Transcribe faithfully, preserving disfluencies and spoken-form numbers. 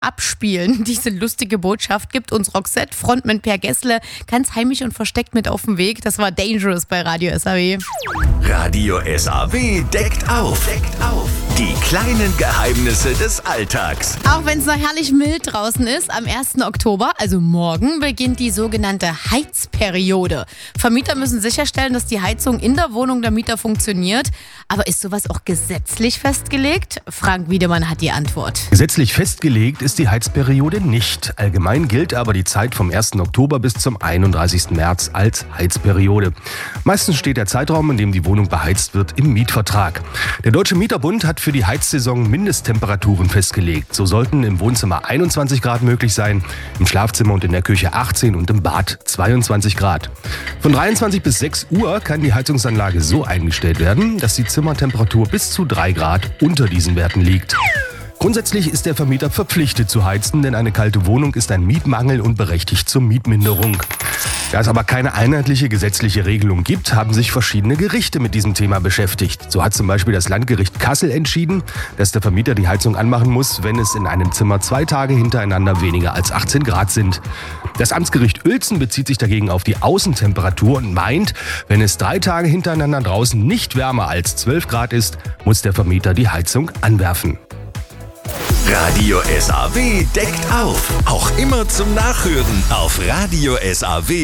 abspielen. Diese lustige Botschaft gibt uns Roxette, Frontman Per Gessle, ganz heimisch und versteckt mit auf den Weg. Das war Dangerous bei Radio S A W. Radio S A W deckt auf. Deckt auf. Die kleinen Geheimnisse des Alltags. Auch wenn es noch herrlich mild draußen ist, am ersten Oktober, also morgen, beginnt die sogenannte Heizperiode. Vermieter müssen sicherstellen, dass die Heizung in der Wohnung der Mieter funktioniert. Aber ist sowas auch gesetzlich festgelegt? Frank Wiedemann hat die Antwort. Gesetzlich festgelegt ist die Heizperiode nicht. Allgemein gilt aber die Zeit vom ersten Oktober bis zum einunddreißigsten März als Heizperiode. Meistens steht der Zeitraum, in dem die Wohnung beheizt wird, im Mietvertrag. Der Deutsche Mieterbund hat für die Heizsaison Mindesttemperaturen festgelegt. So sollten im Wohnzimmer einundzwanzig Grad möglich sein, im Schlafzimmer und in der Küche achtzehn und im Bad zweiundzwanzig Grad. Von dreiundzwanzig bis sechs Uhr kann die Heizungsanlage so eingestellt werden, dass die Zimmertemperatur bis zu drei Grad unter diesen Werten liegt. Grundsätzlich ist der Vermieter verpflichtet zu heizen, denn eine kalte Wohnung ist ein Mietmangel und berechtigt zur Mietminderung. Da es aber keine einheitliche gesetzliche Regelung gibt, haben sich verschiedene Gerichte mit diesem Thema beschäftigt. So hat zum Beispiel das Landgericht Kassel entschieden, dass der Vermieter die Heizung anmachen muss, wenn es in einem Zimmer zwei Tage hintereinander weniger als achtzehn Grad sind. Das Amtsgericht Uelzen bezieht sich dagegen auf die Außentemperatur und meint, wenn es drei Tage hintereinander draußen nicht wärmer als zwölf Grad ist, muss der Vermieter die Heizung anwerfen. Radio S A W deckt auf. Auch immer zum Nachhören auf Radio S A W.